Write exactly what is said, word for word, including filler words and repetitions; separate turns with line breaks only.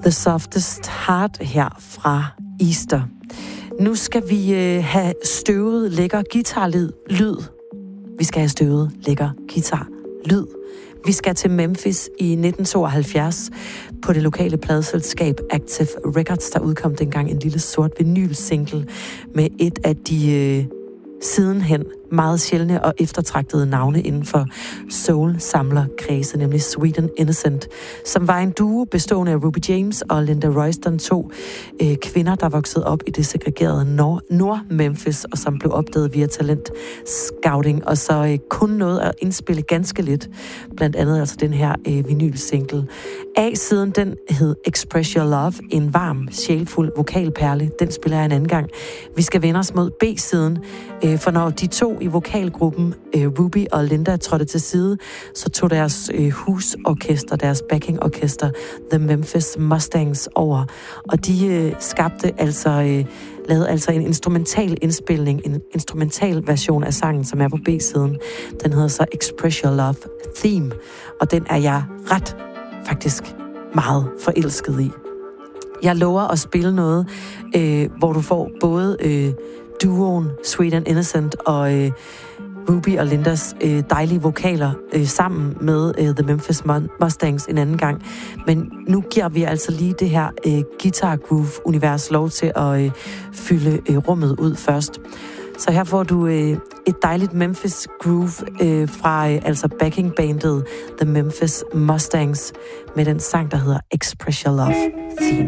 The Softest Heart her fra Easter. Nu skal vi øh, have støvet lækker guitarlyd. Lyd. Vi skal have støvet lækker guitarlyd. Vi skal til Memphis i nitten tooghalvfjerds på det lokale pladeselskab Active Records, der udkom dengang en lille sort vinyl-single med et af de øh, sidenhen meget sjældne og eftertragtede navne inden for soul-samlerkredse, nemlig Sweet and Innocent, som var en duo bestående af Ruby James og Linda Royston, to øh, kvinder, der voksede op i det segregerede Nord- Nord-Memphis, og som blev opdaget via talent-scouting, og så øh, kun nåede at indspille ganske lidt, blandt andet altså den her øh, vinyl-single. A-siden, den hed Express Your Love, en varm, sjælfuld vokalperle. Den spiller jeg en anden gang. Vi skal vende os mod B-siden, øh, for når de to i vokalgruppen, øh, Ruby og Linda, trådte til side, så tog deres øh, husorkester, deres backingorkester, The Memphis Mustangs, over. Og de øh, skabte altså, øh, lavede altså en instrumental indspilning, en instrumental version af sangen, som er på B-siden. Den hedder så Express Your Love Theme, og den er jeg ret, faktisk, meget forelsket i. Jeg lover at spille noget, øh, hvor du får både øh, duoen Sweet and Innocent og øh, Ruby og Lindas øh, dejlige vokaler øh, sammen med øh, The Memphis Mustangs en anden gang. Men nu giver vi altså lige det her øh, guitar groove-univers lov til at øh, fylde øh, rummet ud først. Så her får du øh, et dejligt Memphis groove øh, fra øh, altså backingbandet The Memphis Mustangs med den sang, der hedder Express Your Love Theme.